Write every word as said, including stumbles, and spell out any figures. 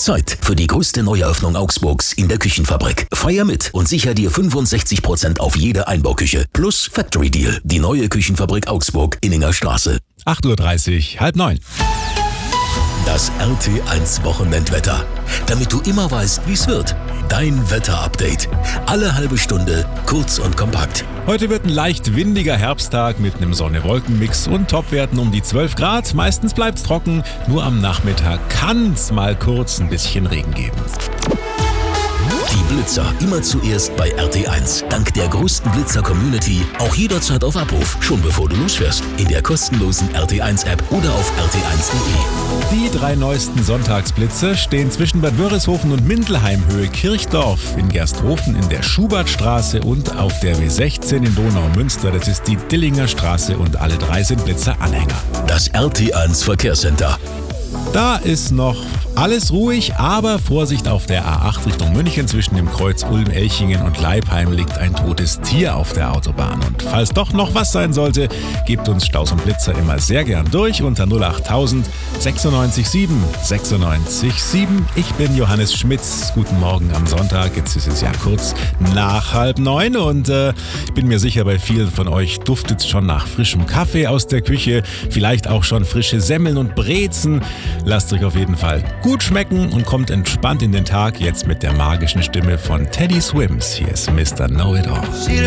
Zeit für die größte Neueröffnung Augsburgs in der Küchenfabrik. Feier mit und sicher dir fünfundsechzig Prozent auf jede Einbauküche. Plus Factory Deal. Die neue Küchenfabrik Augsburg, Inninger Straße. acht Uhr dreißig, halb neun. Das R T eins Wochenendwetter. Damit du immer weißt, wie es wird. Dein Wetterupdate. Alle halbe Stunde, kurz und kompakt. Heute wird ein leicht windiger Herbsttag mit einem Sonne-Wolken-Mix und Topwerten um die zwölf Grad. Meistens bleibt's trocken, nur am Nachmittag kann's mal kurz ein bisschen Regen geben. Die Blitzer immer zuerst bei R T eins. Dank der größten Blitzer-Community auch jederzeit auf Abruf, schon bevor du losfährst. In der kostenlosen R T eins App oder auf r t eins punkt de. Die drei neuesten Sonntagsblitze stehen zwischen Bad Wörishofen und Mindelheim Höhe Kirchdorf, in Gersthofen in der Schubertstraße und auf der W sechzehn in Donaumünster. Das ist die Dillinger Straße und alle drei sind Blitzer-Anhänger. Das R T eins Verkehrscenter. Da ist noch alles ruhig, aber Vorsicht auf der A acht Richtung München. Zwischen dem Kreuz Ulm-Elchingen und Leipheim liegt ein totes Tier auf der Autobahn. Und falls doch noch was sein sollte, gebt uns Staus und Blitzer immer sehr gern durch unter null acht tausend sechsundneunzig sieben sechsundneunzig sieben. Ich bin Johannes Schmitz. Guten Morgen am Sonntag. Jetzt ist es ja kurz nach halb neun und äh, ich bin mir sicher, bei vielen von euch duftet es schon nach frischem Kaffee aus der Küche. Vielleicht auch schon frische Semmeln und Brezen. Lasst euch auf jeden Fall gut schmecken und kommt entspannt in den Tag. Jetzt mit der magischen Stimme von Teddy Swims. Hier ist Mister Know-It-All.